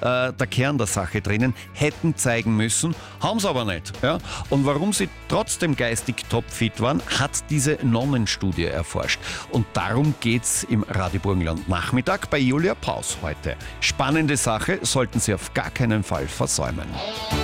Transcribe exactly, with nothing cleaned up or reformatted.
äh, der Kern der Sache drinnen, hätten zeigen müssen, haben sie aber nicht. Ja? Und warum sie trotzdem geistig topfit waren, hat diese Nonnenstudie erforscht. Und darum geht's im Radio Burgenland Nachmittag bei Julia Paus heute. Spannende Sache, sollten Sie auf gar keinen Fall versäumen.